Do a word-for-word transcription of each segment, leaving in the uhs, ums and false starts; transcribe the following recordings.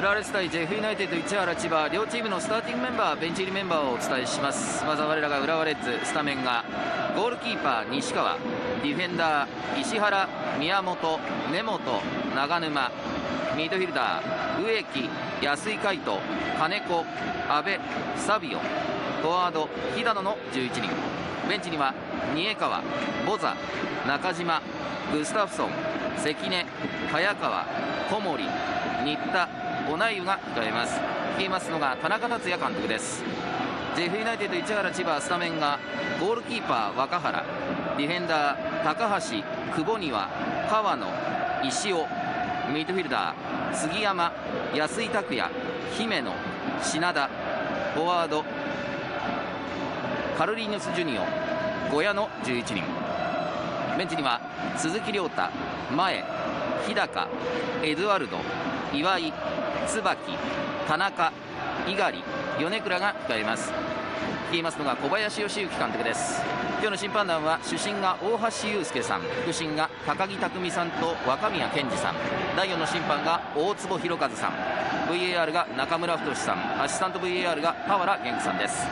浦和レッズ対ジェフユナイテッド市原千葉、両チームのスターティングメンバー、ベンチ入りメンバーをお伝えします。まずは我らが浦和レッズ、スタメンがゴールキーパー西川、ディフェンダー石原、宮本、根本、長沼、ミッドフィルダー植木、安井海斗、金子、阿部、サビオ、フォワード肥田野のじゅういちにん。ベンチには新江川、ボザ、中島、グスタフソン、関根、早川、小森、新田、小名湯が控えます。率いますのが田中達也監督です。ジェフユナイテッド市原千葉、スタメンがゴールキーパー若原、ディフェンダー高橋、久保庭、川野、石尾、ミッドフィルダー杉山、安井拓也、姫野、品田、フォワードカルリーヌス・ジュニオ、小屋のじゅういちにん。ベンチには鈴木亮太、前、日高、エドワルド、岩井、椿、田中、猪狩、米倉が控えます。率いますのが小林義行監督です。今日の審判団は主審が大橋祐介さん、副審が高木匠さんと若宮健二さん、だいよんの審判が大坪弘和さん、 ブイエーアール が中村太さん、アシスタント ブイエーアール が田原元気さんです。さ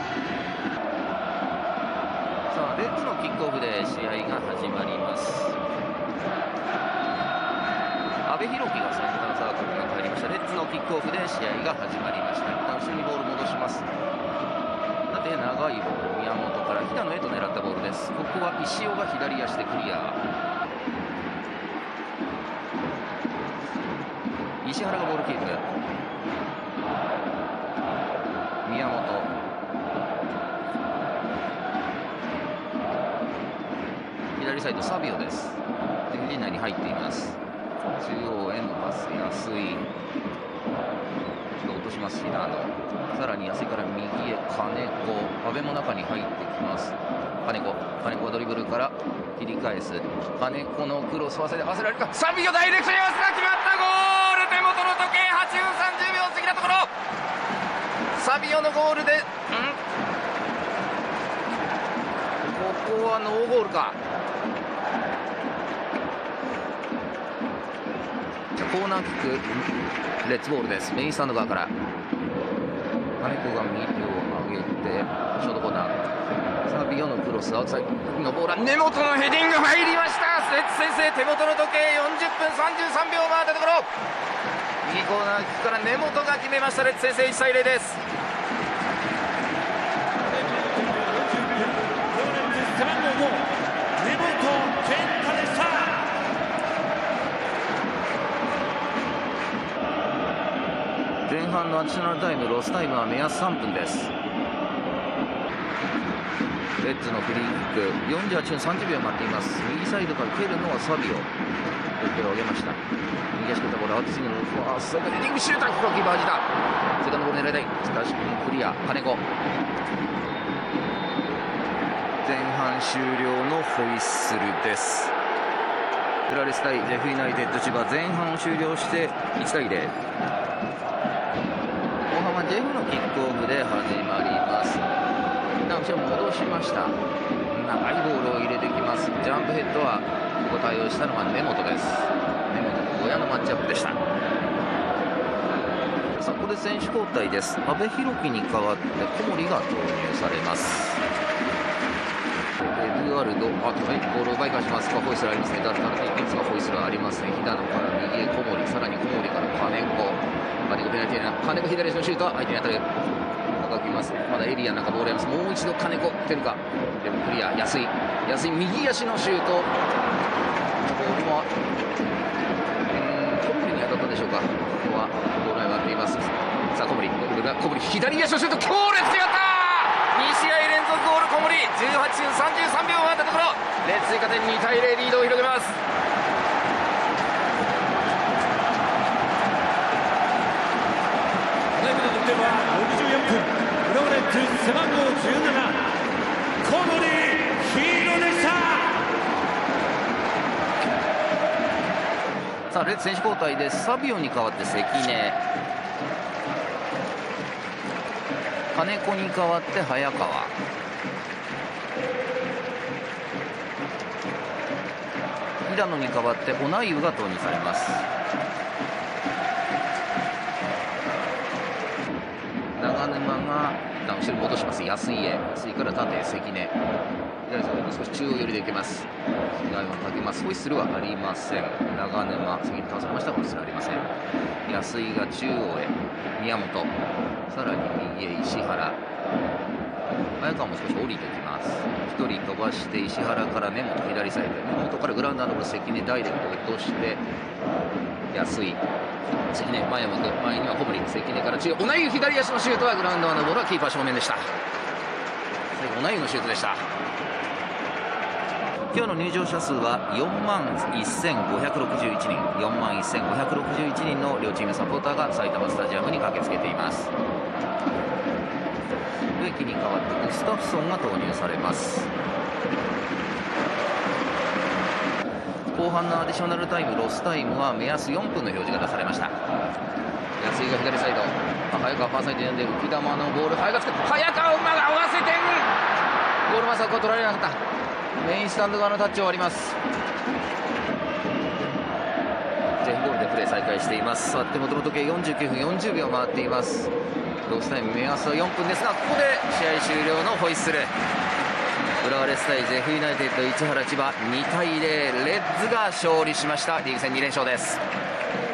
あレッズのキックオフで試合が始まります。阿部寛樹がセンターサークルに入りました。レッズのキックオフで試合が始まりました。一旦後ろにボール戻します。で長いボール、宮本から肥田野へと狙ったボールです。ここは石尾が左足でクリア。石原がボールキープ。宮本、左サイドサビオです。で陣内に入っています。中央へのパス、安井落とします。肥田野、さらに安井から右へ金子、阿部も中に入ってきます。金子、金子はドリブルから切り返す。金子のクロス、合わせて合わせられるか、サビオダイレクションに合わせた、決まったゴール。手元の時計はちふんさんじゅうびょう過ぎたところ、サビオのゴールで、んここはノーゴールか。コーナーキック、レッツボールです。メインスタンド側から金子が右手を上げてショートコーナー、サビオのクロス、アウトサイドのボールは根本のヘディング入りました。レッツ先制。手元の時計よんじゅっぷんさんじゅうさんびょう回ったところ、右コーナーキックから根本が決めました。レッツ先制いちたいゼロです。 背番号ご、根本健太でした。 前半のアディショナルタイム、ロスタイムは目安さんぷんです。レッズのフリーキックよんじゅうはちふんさんじゅうびょう待っています。右サイドから蹴るのはサビオ、手を上げました。右足からボール、アウトスイングのファーストヘディングシューター、キーパージだ。セカンドボール狙いたい。しかしクリア、金子。前半終了のホイッスルです。浦和レッズ対ジェフユナイテッド千葉、前半を終了していちたいゼロ。後半はジェフのキックオフで始まります。後ろ戻しました。長いボールを入れてきます。ジャンプヘッドはここ対応したのが根本です。根本と小屋のマッチアップでした。さあここで選手交代です。阿部寛樹に代わって小森が投入されます。エドワルド、あ、高いボールを奪い返しますが、ホイッスルありますね。だからいつがホイッスルはありますね。肥田野から右へ小森、さらに小森から金子、金子ペナルティーな、金子左足のシュートは相手に当たる。高くきます。まだエリア中ボールやります。もう一度金子出るか。でもクリア、安い安い右足のシュート。ボールも小森に当たったでしょうか。ここはボールが上がっています。さあ小森、小森左足のシュート、強烈に当たった。に試合連続ゴール小森。じゅうはちふんさんじゅうさんびょう回ったところ、レッツ追加点にたいゼロリードを広げます。 タイムの得点はろくじゅうよんぷん、浦和レッズ背番号じゅうなな、小森ヒーローでした。 さあレッツ選手交代です。サビオに代わって関根、金子に代わって早川、平野に代わって小名湯が投入されます。 後ろに戻します。安井へ、安井から縦関根、左サイドに少し中央寄りで受けます。左をかけます。ホイッスルはありません。長沼関根倒されました。ホイッスルありません。安井が中央へ、宮本、さらに右へ石原、早川も少し降りてきます。ひとり飛ばして石原から根本左サイドへ、根本からグラウンダーのところ関根ダイレクト落として安井、関根前を向く、前には小森、関根から中央、小名湯左足のシュートはグラウンダーのボールはキーパー正面でした。最後小名湯のシュートでした。今日の入場者数はよんまんせんごひゃくろくじゅういちにん、よんまんせんごひゃくろくじゅういちにんの両チームサポーターが埼玉スタジアムに駆けつけています。植木に代わってグスタフソンが投入されます。後半のアディショナルタイム、ロスタイムは目安よんぷんの表示が出されました。安井が左サイド、早川ファーサイドに呼んで浮玉のボール、早川つけ早川馬が合わせてゴールマスは取られなかった。メインスタンド側のタッチを割ります。ジェフボールでプレー再開しています。さて手元の時計よんじゅうきゅうふんよんじゅうびょう回っています。ロスタイム目安はよんぷんですが、ここで試合終了のホイッスル。浦和レッズ対ジェフユナイテッド市原千葉、にたいゼロ、レッズが勝利しました。リーグ戦に連勝です。